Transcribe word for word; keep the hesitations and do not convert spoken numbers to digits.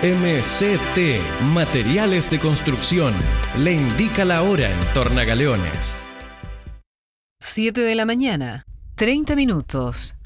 M C T, Materiales de Construcción, le indica la hora en Tornagaleones. siete de la mañana, treinta minutos.